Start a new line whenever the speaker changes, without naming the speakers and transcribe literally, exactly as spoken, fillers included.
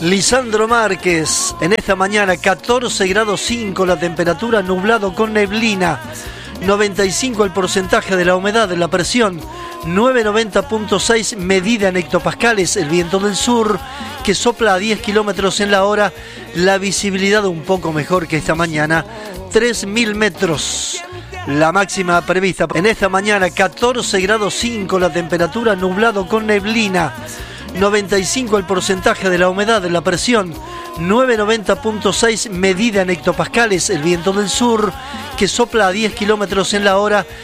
Lisandro Márquez, en esta mañana catorce grados cinco la temperatura, nublado con neblina, noventa y cinco el porcentaje de la humedad, la presión novecientos noventa punto seis medida en hectopascales, el viento del sur que sopla a diez kilómetros en la hora, la visibilidad un poco mejor que esta mañana, tres mil metros. La máxima prevista en esta mañana, catorce grados cinco la temperatura, nublado con neblina, noventa y cinco el porcentaje de la humedad, la presión novecientos noventa punto seis medida en hectopascales, el viento del sur que sopla a diez kilómetros en la hora,